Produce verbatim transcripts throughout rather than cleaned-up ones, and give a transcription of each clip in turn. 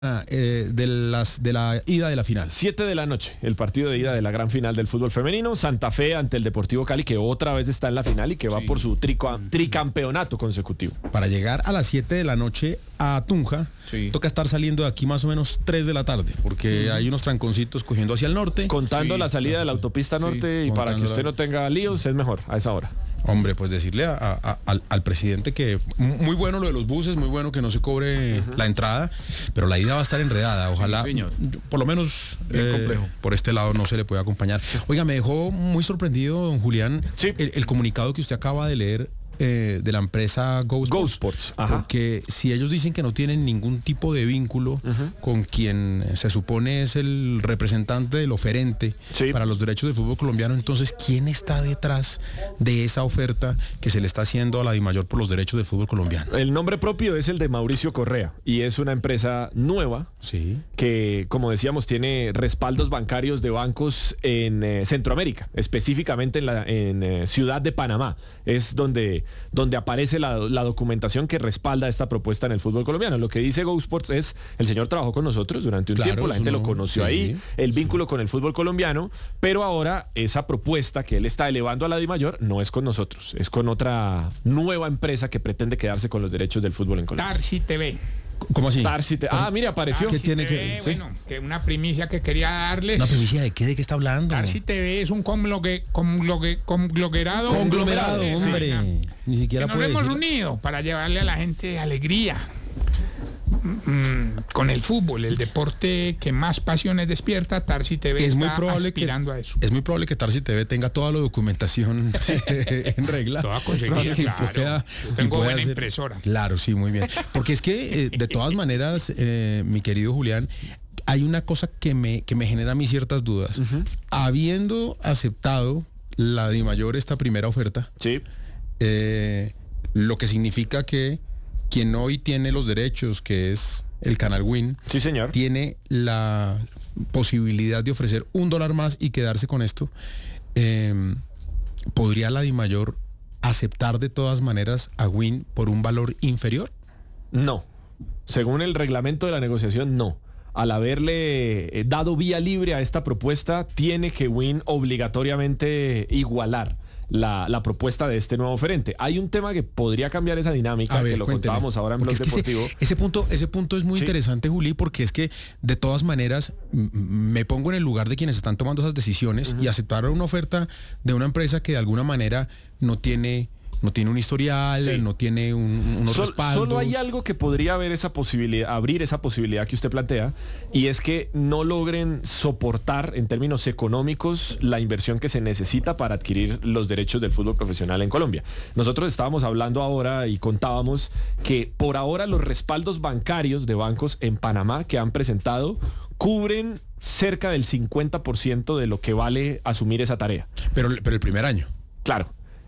Eh, de, las, de la ida de la final. siete de la noche, el partido de ida de la gran final del fútbol femenino. Santa Fe ante el Deportivo Cali, que otra vez está en la final y que va sí. por su trico, tricampeonato consecutivo. Para llegar a las siete de la noche a Tunja, sí. toca estar saliendo de aquí más o menos tres de la tarde, porque mm. hay unos tranconcitos cogiendo hacia el norte. Contando sí, la salida de la autopista norte sí, y para que usted no tenga líos, es mejor a esa hora. Hombre, pues decirle a, a, a, al, al presidente que muy bueno lo de los buses, muy bueno que no se cobre uh-huh. la entrada, pero la ida va a estar enredada. Ojalá, sí, por lo menos eh, por este lado no se le puede acompañar. Oiga, me dejó muy sorprendido, don Julián, sí. el, el comunicado que usted acaba de leer eh, de la empresa Go Sports. Go Sports. Porque si ellos dicen que no tienen ningún tipo de vínculo uh-huh. con quien se supone es el representante del oferente sí. para los derechos del fútbol colombiano, entonces, ¿quién está detrás de esa oferta que se le está haciendo a la DIMAYOR por los derechos del fútbol colombiano? El nombre propio es el de Mauricio Correa y es una empresa nueva sí. que, como decíamos, tiene respaldos bancarios de bancos en eh, Centroamérica, específicamente en la en, eh, Ciudad de Panamá. Es donde, donde aparece la, la documentación que respalda esta propuesta en el fútbol colombiano. Lo que dice Go Sports es, el señor trabajó con nosotros durante un claro, tiempo, la gente no, lo conoció sí, ahí, el vínculo sí. con el fútbol colombiano, pero ahora esa propuesta que él está elevando a la DIMAYOR no es con nosotros, es con otra nueva empresa que pretende quedarse con los derechos del fútbol en Colombia. Tarsi T V. ¿Cómo así? Tarsi T V. Ah, mire, apareció. Tarsi ¿Qué tiene T V, que bueno, ¿sí? que una primicia que quería darles. ¿Una primicia de qué? ¿De qué está hablando? Tarsi T V es un conglogue, conglogue, conglomerado. Conglomerado, hombre. Sí, Ni siquiera que nos puede hemos decir. unido para llevarle a la gente alegría. Mm, con el fútbol, el deporte que más pasiones despierta, Tarsi T V es está muy probable aspirando que, a eso. Es muy probable que Tarsi T V tenga toda la documentación en regla. Toda conseguida, claro. Pueda, Yo tengo buena hacer, impresora. Claro, sí, muy bien. Porque es que, eh, de todas maneras, eh, mi querido Julián, hay una cosa que me, que me genera a mí ciertas dudas. Uh-huh. Habiendo aceptado la DIMAYOR esta primera oferta, sí. eh, lo que significa que quien hoy tiene los derechos, que es el canal Win, sí, señor. tiene la posibilidad de ofrecer un dólar más y quedarse con esto. Eh, ¿Podría la DIMAYOR aceptar de todas maneras a Win por un valor inferior? No. Según el reglamento de la negociación, no. Al haberle dado vía libre a esta propuesta, tiene que Win obligatoriamente igualar La, la propuesta de este nuevo oferente. Hay un tema que podría cambiar esa dinámica, a ver, que lo cuénteme. Contábamos ahora en Blog es que Deportivo. Ese, ese, punto, ese punto es muy sí. interesante, Juli, porque es que de todas maneras me pongo en el lugar de quienes están tomando esas decisiones uh-huh. y aceptar una oferta de una empresa que de alguna manera no tiene... No tiene un historial, sí. no tiene un, unos Sol, respaldos. Solo hay algo que podría haber esa posibilidad, abrir esa posibilidad que usted plantea, y es que no logren soportar en términos económicos la inversión que se necesita para adquirir los derechos del fútbol profesional en Colombia. Nosotros estábamos hablando ahora y contábamos que por ahora los respaldos bancarios de bancos en Panamá que han presentado cubren cerca del cincuenta por ciento de lo que vale asumir esa tarea. Pero, pero el primer año. Claro.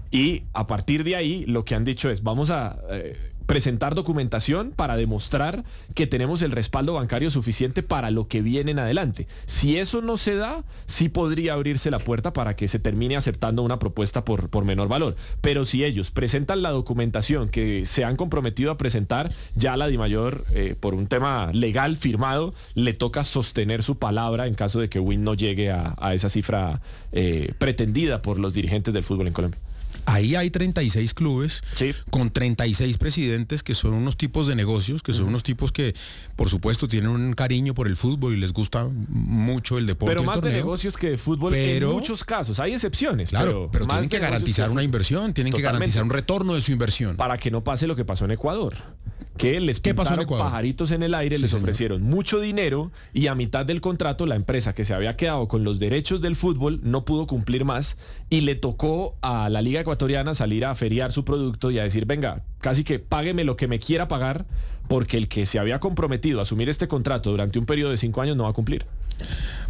Y a partir de ahí lo que han dicho es, vamos a eh, presentar documentación para demostrar que tenemos el respaldo bancario suficiente para lo que viene en adelante. Si eso no se da, sí podría abrirse la puerta para que se termine aceptando una propuesta por, por menor valor. Pero si ellos presentan la documentación que se han comprometido a presentar, ya la DIMAYOR, eh, por un tema legal firmado, le toca sostener su palabra en caso de que Win no llegue a, a esa cifra eh, pretendida por los dirigentes del fútbol en Colombia. Ahí hay treinta y seis clubes sí. con treinta y seis presidentes que son unos tipos de negocios, que son uh-huh. unos tipos que, por supuesto, tienen un cariño por el fútbol y les gusta mucho el deporte. Pero más torneo, de negocios que de fútbol pero, en muchos casos. Hay excepciones. Claro, pero, pero tienen que garantizar una inversión, tienen Totalmente. que garantizar un retorno de su inversión. Para que no pase lo que pasó en Ecuador. Que les pintaron pajaritos en el aire, sí, les señor. ofrecieron mucho dinero y a mitad del contrato la empresa que se había quedado con los derechos del fútbol no pudo cumplir más y le tocó a la Liga Ecuatoriana salir a feriar su producto y a decir, venga, casi que págueme lo que me quiera pagar porque el que se había comprometido a asumir este contrato durante un periodo de cinco años no va a cumplir.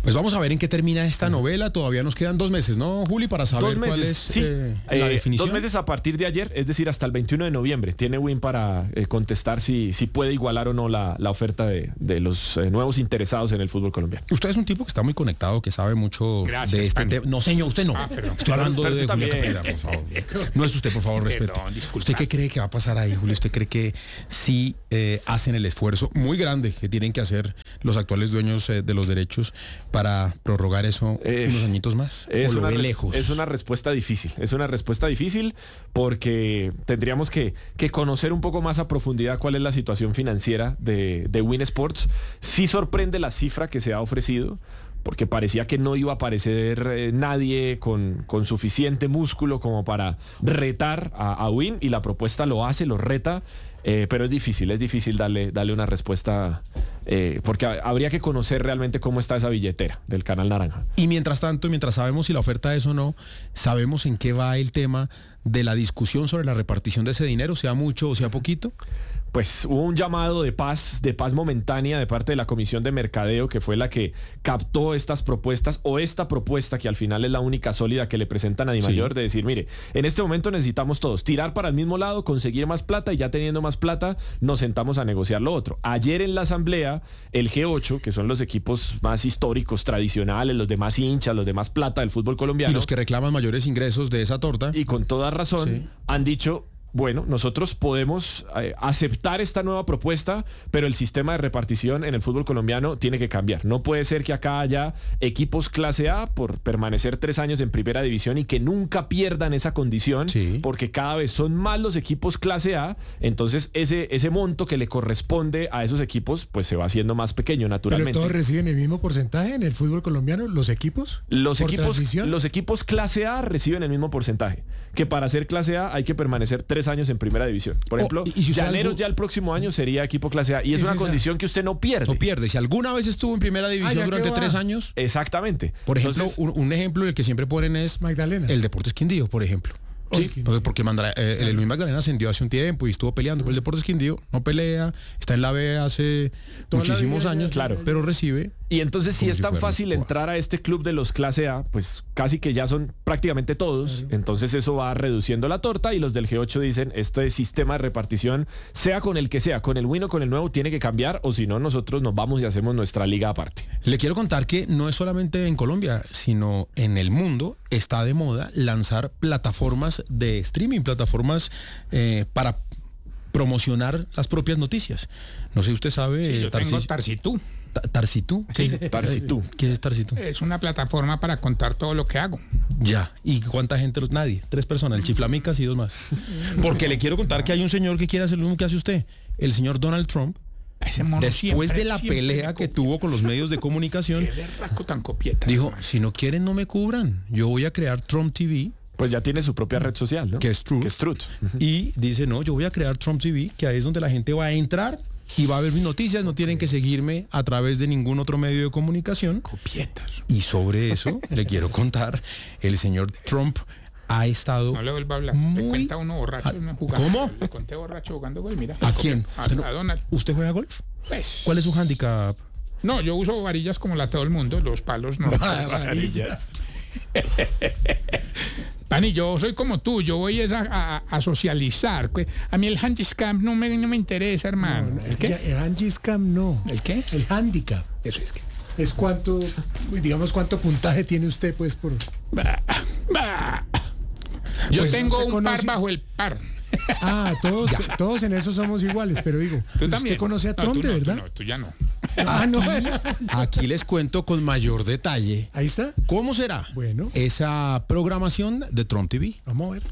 Pues vamos a ver en qué termina esta novela. Todavía nos quedan dos meses, ¿no, Juli? Para saber cuál es sí. eh, la eh, definición. Dos meses a partir de ayer, es decir, hasta el veintiuno de noviembre. Tiene Win para eh, contestar si, si puede igualar o no la, la oferta de, de los eh, nuevos interesados en el fútbol colombiano. Usted es un tipo que está muy conectado, que sabe mucho Gracias, de este Pani. tema. No, señor, usted no. Ah, perdón. Estoy hablando Pero de usted Julia también. Capela, por favor. No es usted, por favor, respeto. Perdón, disculpa. ¿Usted qué cree que va a pasar ahí, Julio? ¿Usted cree que sí eh, hacen el esfuerzo muy grande que tienen que hacer los actuales dueños eh, de los derechos para prorrogar eso Eh, unos añitos más? Es ¿O lo una, ve res- lejos? es una respuesta difícil, es una respuesta difícil porque tendríamos que, que conocer un poco más a profundidad cuál es la situación financiera de, de Win Sports. Sí sorprende la cifra que se ha ofrecido, porque parecía que no iba a aparecer eh, nadie con, con suficiente músculo como para retar a, a Win, y la propuesta lo hace, lo reta. Eh, pero es difícil, es difícil darle, darle una respuesta eh, porque ha- habría que conocer realmente cómo está esa billetera del Canal Naranja. Y mientras tanto, mientras sabemos si la oferta es o no, sabemos en qué va el tema de la discusión sobre la repartición de ese dinero, sea mucho o sea poquito. Pues hubo un llamado de paz, de paz momentánea de parte de la Comisión de Mercadeo, que fue la que captó estas propuestas, o esta propuesta que al final es la única sólida que le presentan a Dimayor, Sí. de decir, mire, en este momento necesitamos todos tirar para el mismo lado, conseguir más plata, y ya teniendo más plata nos sentamos a negociar lo otro. Ayer en la asamblea, el G ocho, que son los equipos más históricos, tradicionales, los de más hinchas, los de más plata del fútbol colombiano, Y los que reclaman mayores ingresos de esa torta. y con toda razón, Sí. han dicho, bueno, nosotros podemos eh, aceptar esta nueva propuesta, pero el sistema de repartición en el fútbol colombiano tiene que cambiar. No puede ser que acá haya equipos clase A por permanecer tres años en primera división y que nunca pierdan esa condición, Sí. porque cada vez son más los equipos clase A, entonces ese, ese monto que le corresponde a esos equipos pues se va haciendo más pequeño Pero naturalmente. todos reciben el mismo porcentaje en el fútbol colombiano, los equipos. Los por equipos, transmisión. los equipos clase A reciben el mismo porcentaje, que para ser clase A hay que permanecer tres años en primera división. Por Oh, ejemplo, y- y si usted Llaneros algo- ya el próximo año sería equipo clase A, y es, Es una esa. condición que usted no pierde. No pierde. Si alguna vez estuvo en primera división ya durante quedó tres A. años, Exactamente. por ejemplo, Entonces, un, un ejemplo del que siempre ponen es Magdalena. el Deportes Quindío, por ejemplo. Sí. Porque, porque Mandra- eh, el Luis Magdalena ascendió hace un tiempo y estuvo peleando, pero el Deportes Quindío no pelea, está en la B hace Toda la muchísimos vida, años, ya, claro. pero recibe. y entonces si como es si tan fuera fácil un- entrar a este club de los clase A, pues casi que ya son prácticamente todos. Entonces eso va reduciendo la torta, y los del G ocho dicen, este sistema de repartición, sea con el que sea, con el Win o con el nuevo, tiene que cambiar, o si no, nosotros nos vamos y hacemos nuestra liga aparte. Le quiero contar que no es solamente en Colombia, sino en el mundo está de moda lanzar plataformas de streaming, plataformas eh, para promocionar las propias noticias. No sé, usted sabe, Sí, yo tengo Tarsis- Tarsitú. Ta- Tarsitú. Sí. Tarsitú. ¿Qué es Tarsitú? Es una plataforma para contar todo lo que hago. Ya. ¿Y cuánta gente? los- Nadie. Tres personas. El Chiflamicas y dos más. Porque le quiero contar que hay un señor que quiere hacer lo mismo que hace usted. El señor Donald Trump, Ese mono después siempre- de la siempre pelea me que co- tuvo con los medios de comunicación, Qué berraco tan copieta. dijo, hermano. si no quieren no me cubran. Yo voy a crear Trump T V, Pues ya tiene su propia red social, ¿no? que es Truth. Que es Truth. Y dice, no, yo voy a crear Trump T V, que ahí es donde la gente va a entrar y va a ver mis noticias, no tienen que seguirme a través de ningún otro medio de comunicación. Copietas. Y sobre eso le quiero contar, el señor Trump ha estado... No le vuelva a hablar. Muy- Le cuenta uno borracho Ah, jugando. ¿cómo? Le conté borracho jugando gol, mira. ¿A quién? A, ¿Usted, no- a Donald. ¿Usted juega golf? Pues, ¿Cuál es su handicap? no, yo uso varillas como la de todo el mundo, los palos no. Ah, varillas. Pani, yo soy como tú, yo voy es a, a- a socializar. pues. A mí el handicap no me, no me interesa, hermano. No, no, ¿El qué? ya, el handicap no. ¿El qué? El handicap. Eso es que. Es cuánto, digamos, cuánto puntaje tiene usted, pues, por. Bah, bah. Yo Pues, tengo ¿usted un par conoce- bajo el par. Ah, todos, todos en eso somos iguales, pero digo, ¿Tú pues, también? ¿usted conoce a No, Trump tú de no, tú verdad? no, tú ya no. Ah, no. Aquí les cuento con mayor detalle Ahí está. cómo será Bueno. esa programación de Trump T V. Vamos a ver.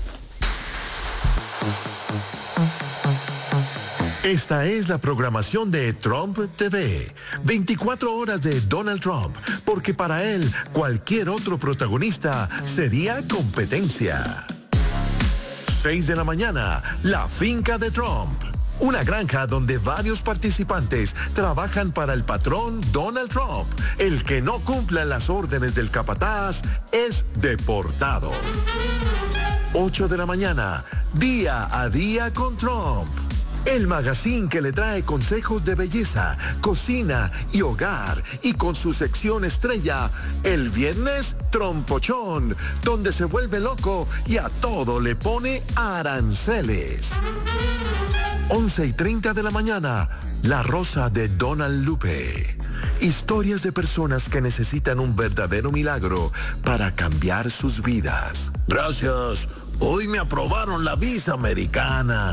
Esta es la programación de Trump T V. veinticuatro horas de Donald Trump, porque para él cualquier otro protagonista sería competencia. seis de la mañana, la finca de Trump. Una granja donde varios participantes trabajan para el patrón Donald Trump. El que no cumpla las órdenes del capataz es deportado. ocho de la mañana, día a día con Trump. el magazine que le trae consejos de belleza, cocina y hogar, y con su sección estrella, el viernes Trompochón, donde se vuelve loco y a todo le pone aranceles. once y treinta de la mañana, La Rosa de Donald Lupe. Historias de personas que necesitan un verdadero milagro para cambiar sus vidas. Gracias. Hoy me aprobaron la visa americana.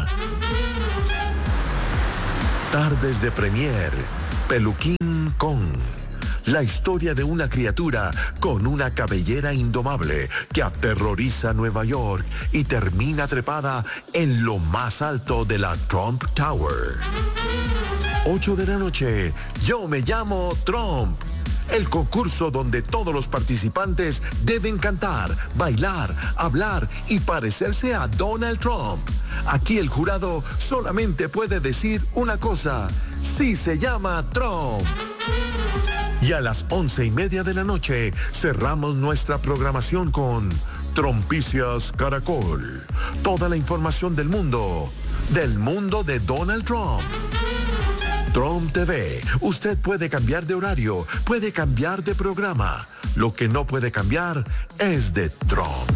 Tardes de Premier, Peluquín Kong. La historia de una criatura con una cabellera indomable que aterroriza Nueva York y termina trepada en lo más alto de la Trump Tower. ocho de la noche, Yo me llamo Trump. El concurso donde todos los participantes deben cantar, bailar, hablar y parecerse a Donald Trump. Aquí el jurado solamente puede decir una cosa: sí se llama Trump. Y a las once y media de la noche cerramos nuestra programación con Trompicias Caracol. Toda la información del mundo, del mundo de Donald Trump. Trump T V. Usted puede cambiar de horario, puede cambiar de programa. Lo que no puede cambiar es de Trump.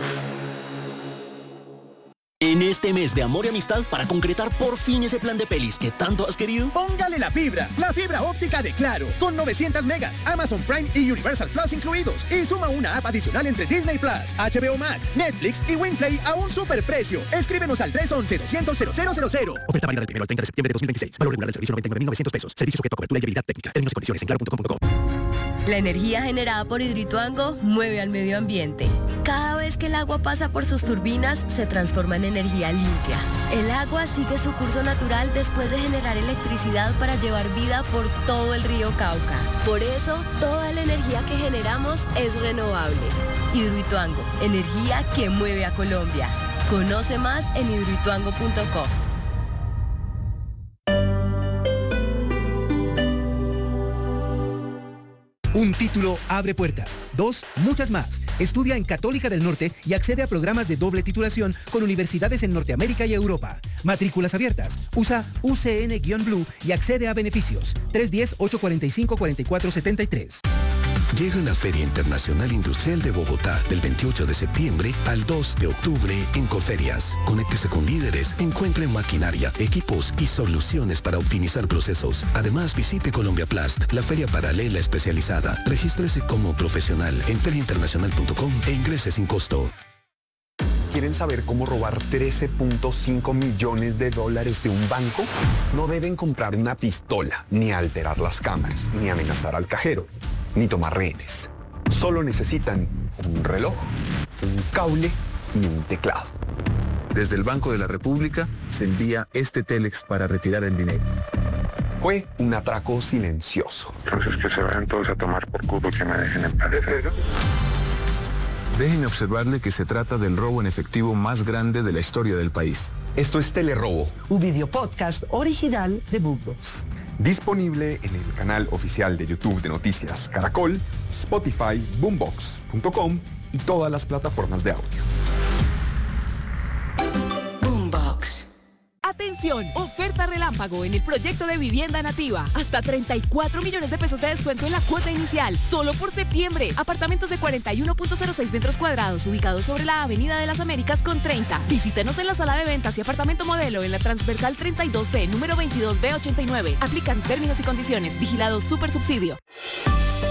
En este mes de amor y amistad, para concretar por fin ese plan de pelis que tanto has querido, póngale la fibra, la fibra óptica de Claro, con novecientos megas, Amazon Prime y Universal Plus incluidos. Y suma una app adicional entre Disney Plus, H B O Max, Netflix y Winplay a un superprecio. Escríbenos al tres once, doscientos, cero cero cero cero. Oferta válida del primero al treinta de septiembre de dos mil veintiséis. Valor regular del servicio noventa y nueve mil novecientos pesos. Servicio sujeto a cobertura y habilidad técnica. Términos y condiciones en claro punto com punto co. La energía generada por Hidroituango mueve al medio ambiente. Cada vez que el agua pasa por sus turbinas, se transforma en energía limpia. El agua sigue su curso natural después de generar electricidad para llevar vida por todo el río Cauca. Por eso, toda la energía que generamos es renovable. Hidroituango, energía que mueve a Colombia. Conoce más en hidroituango punto co. Un título abre puertas. Dos, muchas más. Estudia en Católica del Norte y accede a programas de doble titulación con universidades en Norteamérica y Europa. Matrículas abiertas. Usa U C N Blue y accede a beneficios. tres uno cero, ocho cuatro cinco, cuatro cuatro siete tres. Llega la Feria Internacional Industrial de Bogotá del veintiocho de septiembre al dos de octubre en Colferias. Conéctese con líderes, encuentre maquinaria, equipos y soluciones para optimizar procesos. Además, visite Colombia Plast, la feria paralela especializada. Regístrese como profesional en feria internacional punto com e ingrese sin costo. ¿Quieren saber cómo robar trece punto cinco millones de dólares de un banco? No deben comprar una pistola, ni alterar las cámaras, ni amenazar al cajero, ni tomar rehenes. Solo necesitan un reloj, un cable y un teclado. Desde el Banco de la República se envía este Telex para retirar el dinero. Fue un atraco silencioso. Entonces que se vayan todos a tomar por culo, que me dejen en paz. Déjenme observarle que se trata del robo en efectivo más grande de la historia del país. Esto es Telerobo, un video podcast original de Boombox. Disponible en el canal oficial de YouTube de Noticias Caracol, Spotify, boombox punto com y todas las plataformas de audio. Atención, oferta relámpago en el proyecto de vivienda nativa. Hasta treinta y cuatro millones de pesos de descuento en la cuota inicial, solo por septiembre. Apartamentos de cuarenta y uno punto cero seis metros cuadrados ubicados sobre la Avenida de las Américas con treinta. Visítenos en la sala de ventas y apartamento modelo en la transversal treinta y dos C, número veintidós B ochenta y nueve. Aplican términos y condiciones. Vigilado Super Subsidio.